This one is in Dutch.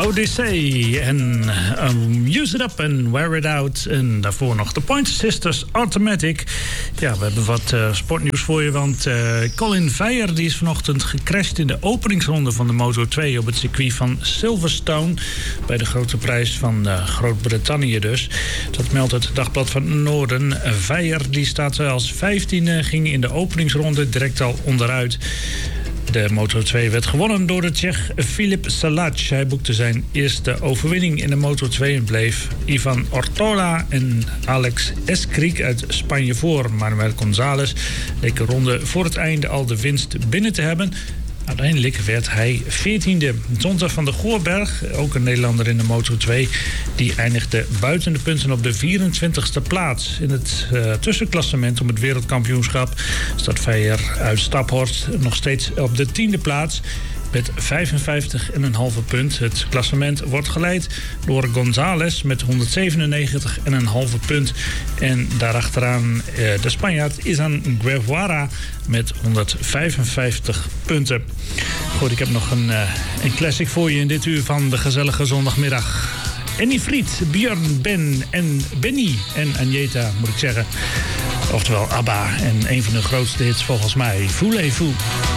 Odyssey en Use It Up en Wear It Out. En daarvoor nog de Pointer Sisters, Automatic. Ja, we hebben wat sportnieuws voor je, want Colin Veyer die is vanochtend gecrashed in de openingsronde van de Moto2 op het circuit van Silverstone. Bij de grote prijs van Groot-Brittannië dus. Dat meldt het Dagblad van het Noorden. Veyer die staat als 15e, ging in de openingsronde direct al onderuit. De Moto2 werd gewonnen door de Tsjech Filip Salac. Hij boekte zijn eerste overwinning in de Moto2 en bleef Ivan Ortola en Alex Eskrik uit Spanje voor. Manuel González leek een ronde voor het einde al de winst binnen te hebben. Uiteindelijk werd hij 14e. Zondag van de Goorberg, ook een Nederlander in de Moto2... die eindigde buiten de punten op de 24e plaats. In het tussenklassement om het wereldkampioenschap staat Veyer uit Staphorst nog steeds op de 10e plaats... met 55,5 punt. Het klassement wordt geleid door González met 197,5 punt. En daarachteraan de Spanjaard Izan Guevara met 155 punten. Goed, ik heb nog een classic voor je in dit uur van de gezellige zondagmiddag. Annie Fried, Björn, Ben en Benny en Agneta, moet ik zeggen. Oftewel ABBA en een van de grootste hits volgens mij, Voulez-vous.